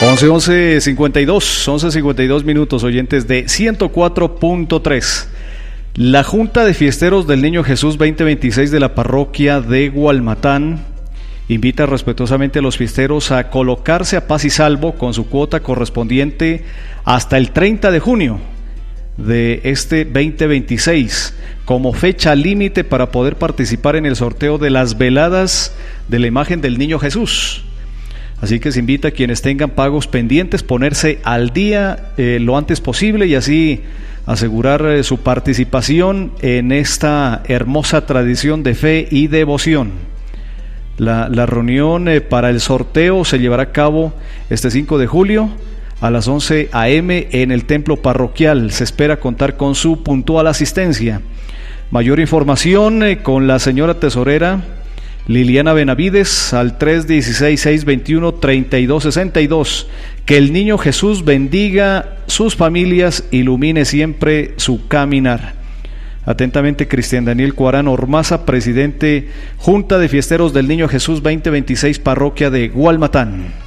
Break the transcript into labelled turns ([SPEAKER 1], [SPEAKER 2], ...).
[SPEAKER 1] 11:52 minutos, oyentes de 104.3. La Junta de Fiesteros del Niño Jesús 2026 de la parroquia de Gualmatán invita respetuosamente a los fiesteros a colocarse a paz y salvo con su cuota correspondiente hasta el 30 de junio de este 2026 como fecha límite para poder participar en el sorteo de las veladas de la imagen del Niño Jesús. Así que se invita a quienes tengan pagos pendientes ponerse al día lo antes posible y así asegurar su participación en esta hermosa tradición de fe y devoción. La reunión para el sorteo se llevará a cabo este 5 de julio a las 11 a.m. en el templo parroquial. Se espera contar con su puntual asistencia. Mayor información con la señora tesorera Liliana Benavides al 316-621-3262. Que el Niño Jesús bendiga sus familias, ilumine siempre su caminar. Atentamente, Cristian Daniel Cuarán Ormaza, presidente Junta de Fiesteros del Niño Jesús 2026, parroquia de Gualmatán.